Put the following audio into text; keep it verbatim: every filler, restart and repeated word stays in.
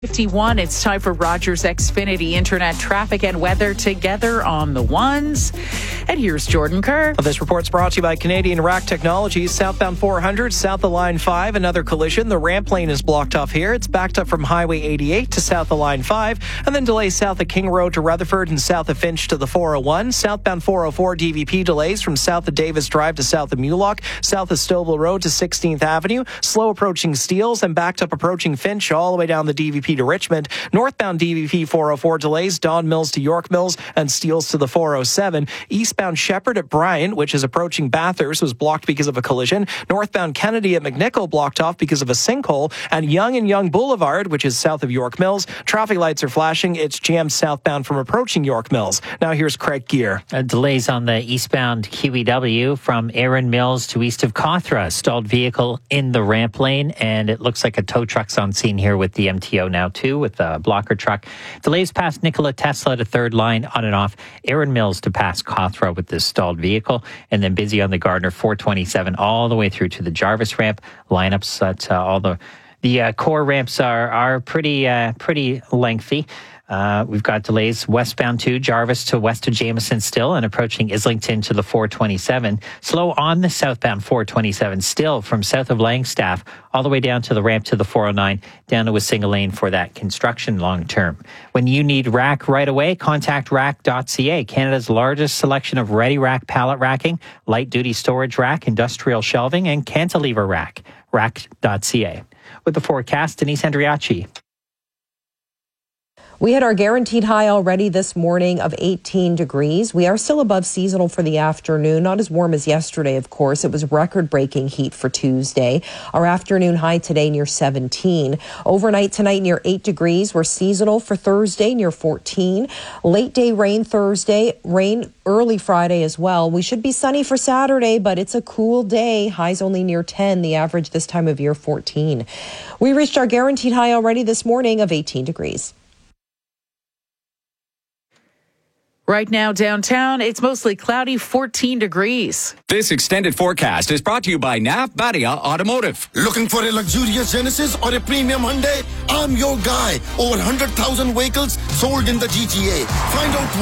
fifty-one, it's time for Rogers Xfinity Internet traffic and weather together on the ones. And here's Jordan Kerr. This report's brought to you by Canadian Rack Technologies. Southbound four hundred, south of Line five, another collision. The ramp lane is blocked off here. It's backed up from Highway eighty-eight to south of Line five, and then delays south of King Road to Rutherford and south of Finch to the four oh one. Southbound four oh four D V P delays from south of Davis Drive to south of Mulock, south of Stouffville Road to sixteenth Avenue. Slow approaching Steeles and backed up approaching Finch all the way down the D V P to Richmond. Northbound D V P four oh four delays Don Mills to York Mills and Steeles to the four oh seven. Eastbound Shepherd at Bryant, which is approaching Bathurst, was blocked because of a collision. Northbound Kennedy at McNichol blocked off because of a sinkhole. And Yonge and Yonge Boulevard, which is south of York Mills, traffic lights are flashing. It's jammed southbound from approaching York Mills. Now here's Craig Gear. Uh, delays on the eastbound Q E W from Erin Mills to east of Cawthra. Stalled vehicle in the ramp lane, and it looks like a tow truck's on scene here with the M T O now too, with a blocker truck. Delays past Nikola Tesla to third line on and off Erin Mills to pass Cawthra with this stalled vehicle, and then busy on the Gardner four twenty-seven all the way through to the Jarvis ramp. Lineups at uh, all the the uh, core ramps are are pretty uh, pretty lengthy. Uh, we've got delays westbound to Jarvis to west of Jameson still, and approaching Islington to the four twenty-seven. Slow on the southbound four twenty-seven still from south of Langstaff all the way down to the ramp to the four oh nine, down to a single lane for that construction long term. When you need rack right away, contact rack dot c a, Canada's largest selection of ready rack pallet racking, light duty storage rack, industrial shelving, and cantilever rack. rack dot c a. With the forecast, Denise Andriachi. We had our guaranteed high already this morning of eighteen degrees. We are still above seasonal for the afternoon. Not as warm as yesterday, of course. It was record-breaking heat for Tuesday. Our afternoon high today near seventeen. Overnight tonight near eight degrees. We're seasonal for Thursday near fourteen. Late day rain Thursday. Rain early Friday as well. We should be sunny for Saturday, but it's a cool day. Highs only near ten. The average this time of year fourteen. We reached our guaranteed high already this morning of eighteen degrees. Right now downtown, it's mostly cloudy, fourteen degrees. This extended forecast is brought to you by N A F Badia Automotive. Looking for a luxurious Genesis or a premium Hyundai? I'm your guy. Over one hundred thousand vehicles sold in the G T A. Find out